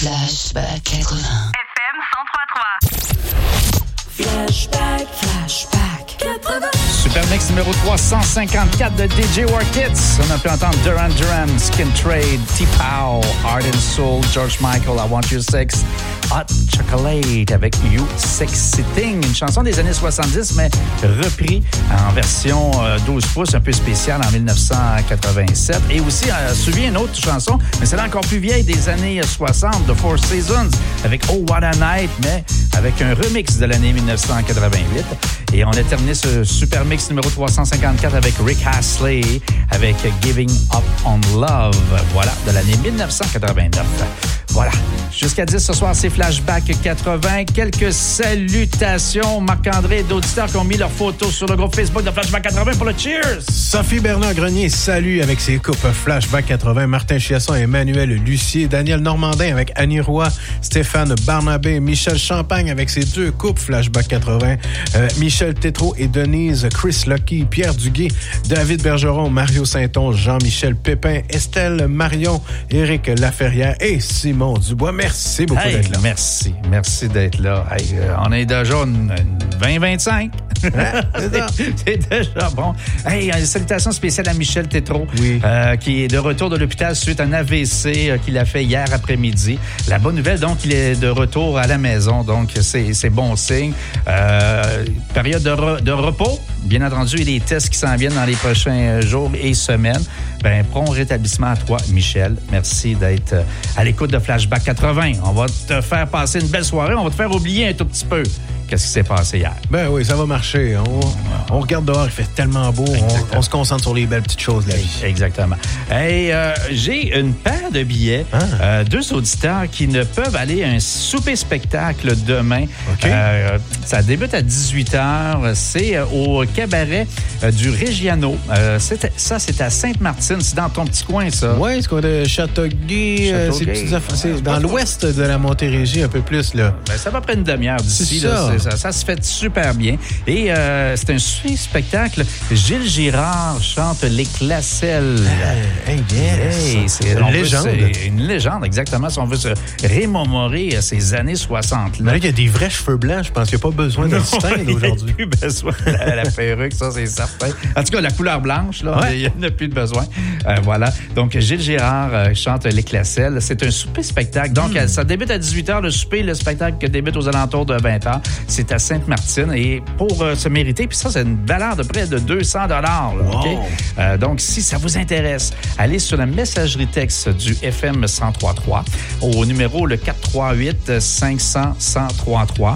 Flashback 80. FM 103.3. Flashback 80. Super Mix numéro 354 de DJ Workits. On a pu entendre Duran Duran, Skin Trade, T-Pow, Heart and Soul, George Michael, I Want You Sex, Hot Chocolate avec You Sexy Thing. Une chanson des années 70, mais repris en version 12 pouces, un peu spéciale en 1987. Et aussi, suivi une autre chanson, mais celle encore plus vieille des années 60, The Four Seasons, avec Oh What a Night, mais avec un remix de l'année 1988. Et on a terminé ce Super Mix numéro 354 avec Rick Astley, avec Giving Up on Love, voilà, de l'année 1989. Voilà. Jusqu'à 10 ce soir, c'est Flashback 80. Quelques salutations, Marc-André, d'auditeurs qui ont mis leurs photos sur le groupe Facebook de Flashback 80 pour le Cheers. Sophie Bernard-Grenier, salut avec ses coupes Flashback 80. Martin Chiasson, Emmanuel Lucier, Daniel Normandin avec Annie Roy, Stéphane Barnabé, Michel Champagne avec ses deux coupes Flashback 80, Michel Tétrault et Denise, Chris Lucky, Pierre Duguay, David Bergeron, Mario Saint-Onge, Jean-Michel Pépin, Estelle Marion, Éric Laferrière et Simon Dubois. Merci beaucoup d'être là. Merci d'être là. Hey, on est déjà 20-25. C'est déjà bon. Hey, salutations spéciales à Michel Tétrault, qui est de retour de l'hôpital suite à un AVC qu'il a fait hier après-midi. La bonne nouvelle, donc, il est de retour à la maison, donc c'est bon signe. Période de repos, bien entendu, et des tests qui s'en viennent dans les prochains jours et semaines. Ben, prompt rétablissement à toi, Michel. Merci d'être à l'écoute de Flashback 80. On va te faire passer une belle soirée. On va te faire oublier un tout petit peu qu'est-ce qui s'est passé hier. Ben oui, ça va marcher. On regarde dehors, il fait tellement beau. On se concentre sur les belles petites choses de la vie. Exactement. Hey, j'ai une paire de billets. Deux auditeurs qui ne peuvent aller à un souper-spectacle demain. Okay. Ça débute à 18h. C'est au cabaret du Reggiano. C'est à Sainte-Martine. C'est dans ton petit coin, ça. Oui, c'est quoi de Châteauguay. C'est dans l'ouest de la Montérégie, un peu plus, là. Ben, ça va prendre une demi-heure d'ici. Ça se fait super bien. Et c'est un spectacle. Gilles Girard chante Les Classelles. C'est une légende. C'est une légende, exactement. Si on veut se rémémorer ces années 60. Là, il y a des vrais cheveux blancs. Je pense qu'il n'y a pas besoin de distinguer aujourd'hui. Il n'y a plus besoin de la perruque, ça, c'est certain. En tout cas, la couleur blanche, là, il n'y en a plus de besoin. Voilà. Donc, Gilles Girard chante Les Classelles. C'est un souper-spectacle. Donc, ça débute à 18h, le souper. Le spectacle débute aux alentours de 20h. C'est à Sainte-Martine. Et pour se mériter, puis ça, c'est une valeur de près de 200 $. Wow. Okay? Donc, si ça vous intéresse, allez sur la messagerie texte du FM 103.3 au numéro le 438-500-1033.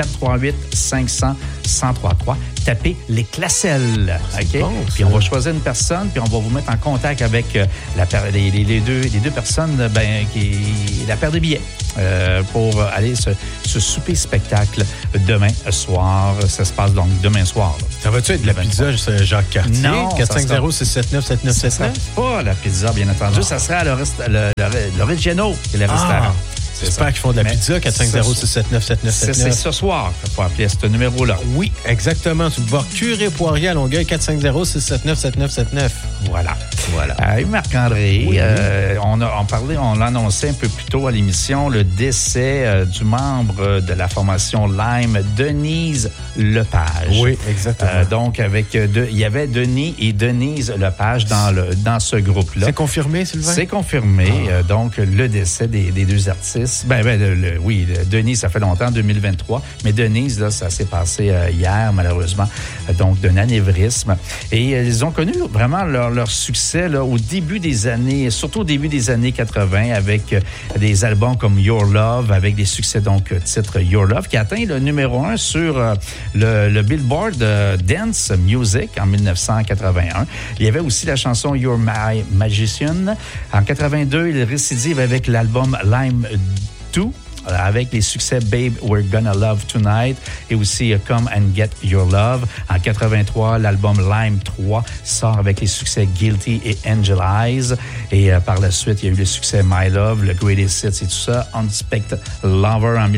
438-500-1033. Tapez Les Classelles. OK? Bon, puis on va choisir une personne, puis on va vous mettre en contact avec les deux personnes, la paire de billets pour aller ce souper spectacle demain soir. Ça se passe donc demain soir. Là. Ça va-tu être de la pizza Jacques Cartier? Non. 450-679-7979? Pas la pizza, bien entendu. Non. Ça sera à l'Origiano, qui est le restaurant. J'espère qu'ils font de la pizza, 450-679-7979. C'est ce soir qu'il faut appeler à ce numéro-là. Oui, exactement. Tu vas Curé-Poirier à Longueuil, 450-679-7979. Voilà. Marc-André, oui. On l'a annoncé un peu plus tôt à l'émission, le décès du membre de la formation Lime, Denise Lepage. Oui, exactement. Donc, il y avait Denis et Denise Lepage dans ce groupe-là. C'est confirmé, Sylvain? C'est confirmé. Donc, le décès des deux artistes. Oui, Denis, ça fait longtemps, 2023. Mais Denise, là, ça s'est passé hier, malheureusement, donc d'un anévrisme. Et ils ont connu vraiment leur succès là, au début des années, surtout au début des années 80, avec des albums comme Your Love, avec des succès, donc, titre Your Love, qui a atteint le numéro 1 sur le Billboard Dance Music en 1981. Il y avait aussi la chanson You're My Magician. En 82, il récidive avec l'album Lime 2, avec les succès Babe, We're Gonna Love Tonight et aussi Come and Get Your Love. En 83, l'album Lime 3 sort avec les succès Guilty et Angel Eyes. Et par la suite, il y a eu le succès My Love, le Greatest Hits et tout ça, Unsuspect Lover en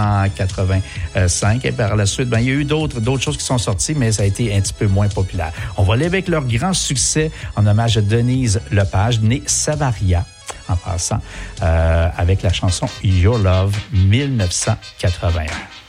1985. Et par la suite, il y a eu d'autres choses qui sont sorties, mais ça a été un petit peu moins populaire. On va aller avec leur grand succès en hommage à Denise Lepage, née Savaria en passant, avec la chanson Your Love 1981.